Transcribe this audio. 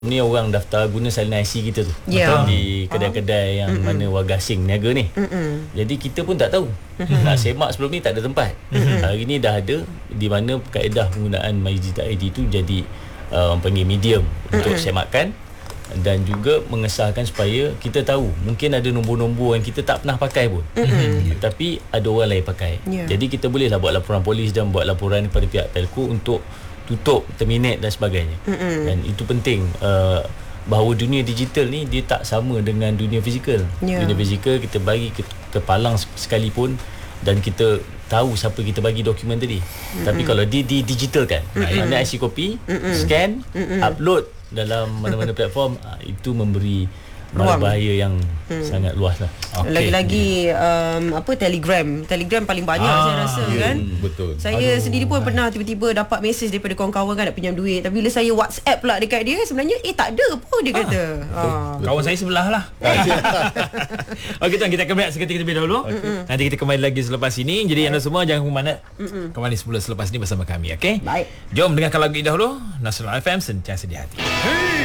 Ni orang daftar guna salinan IC kita tu di kedai-kedai yang mana warga asing niaga ni. Jadi kita pun tak tahu. Nak semak sebelum ni tak ada tempat. Hari ni dah ada, di mana kaedah penggunaan MyDigital ID tu jadi orang panggil medium untuk semakan dan juga mengesahkan supaya kita tahu mungkin ada nombor-nombor yang kita tak pernah pakai pun, tapi ada orang lain pakai. Jadi kita bolehlah buat laporan polis dan buat laporan kepada pihak telco untuk tutup, terminate dan sebagainya. Dan itu penting, bahawa dunia digital ni dia tak sama dengan dunia fizikal. Dunia fizikal kita bagi ke palang sekalipun dan kita tahu siapa kita bagi dokumen tadi. Tapi kalau di digital kan, mana IC copy, scan, upload dalam mana-mana platform, itu memberi bahaya yang sangat luas lah. Lagi-lagi Telegram paling banyak saya rasa kan. Betul. Saya sendiri pun pernah tiba-tiba dapat mesej daripada kawan-kawan kan nak pinjam duit, tapi bila saya WhatsApp pula dekat dia, sebenarnya tak ada pun dia kata. Kawan saya sebelah lah. Okey tuan, kita akan berehat seketika terlebih dahulu. Nanti kita kembali lagi selepas ini. Jadi anda semua jangan berminat. Kembali semula selepas ini bersama kami, okey? Baik. Jom dengarkan lagu ini dahulu. Nasional FM, sentiasa di hati.